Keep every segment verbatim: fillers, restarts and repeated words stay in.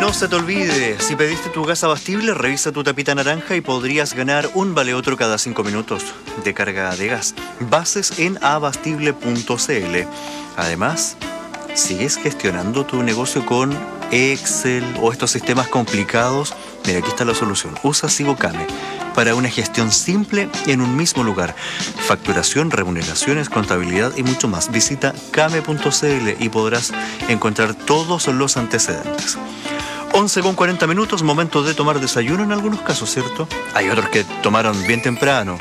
No se te olvide, si pediste tu gas abastible, revisa tu tapita naranja y podrías ganar un vale otro cada cinco minutos de carga de gas. Bases en abastible punto cl. Además, ¿sigues gestionando tu negocio con Excel o estos sistemas complicados? Mira, aquí está la solución. Usa SigoCame para una gestión simple en un mismo lugar. Facturación, remuneraciones, contabilidad y mucho más. Visita came punto cl y podrás encontrar todos los antecedentes. once con cuarenta minutos, momento de tomar desayuno en algunos casos, ¿cierto? Hay otros que tomaron bien temprano,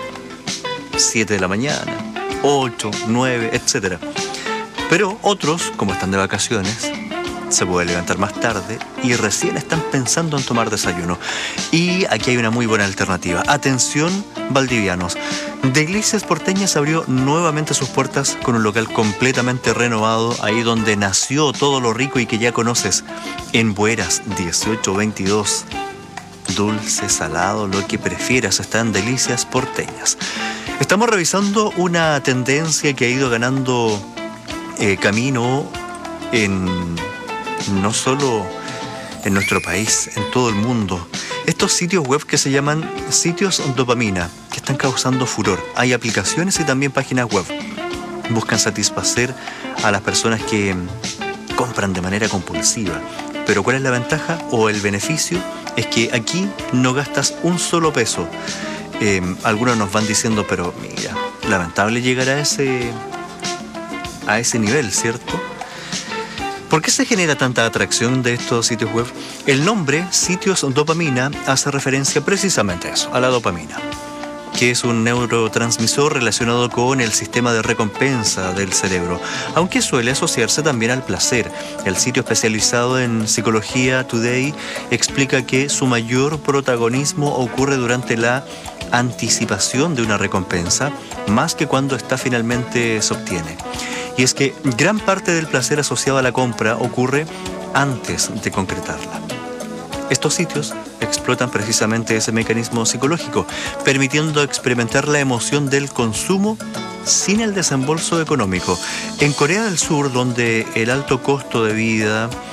siete de la mañana, ocho, nueve, etcétera. Pero otros, como están de vacaciones, se pueden levantar más tarde y recién están pensando en tomar desayuno. Y aquí hay una muy buena alternativa. Atención, valdivianos. Delicias Porteñas abrió nuevamente sus puertas con un local completamente renovado, ahí donde nació todo lo rico y que ya conoces, en Bueras dieciocho veintidós. Dulce, salado, lo que prefieras, está en Delicias Porteñas. Estamos revisando una tendencia que ha ido ganando eh, camino en... no solo en nuestro país, en todo el mundo. Estos sitios web que se llaman sitios dopamina, que están causando furor. Hay aplicaciones y también páginas web. Buscan satisfacer a las personas que compran de manera compulsiva. Pero ¿cuál es la ventaja o el beneficio? Es que aquí no gastas un solo peso. Eh, algunos nos van diciendo, pero mira, lamentable llegar a ese, a ese nivel, ¿cierto? ¿Por qué se genera tanta atracción de estos sitios web? El nombre, sitios dopamina, hace referencia precisamente a eso, a la dopamina, que es un neurotransmisor relacionado con el sistema de recompensa del cerebro, aunque suele asociarse también al placer. El sitio especializado en Psicología Today explica que su mayor protagonismo ocurre durante la anticipación de una recompensa, más que cuando esta finalmente se obtiene. Y es que gran parte del placer asociado a la compra ocurre antes de concretarla. Estos sitios explotan precisamente ese mecanismo psicológico, permitiendo experimentar la emoción del consumo sin el desembolso económico. En Corea del Sur, donde el alto costo de vida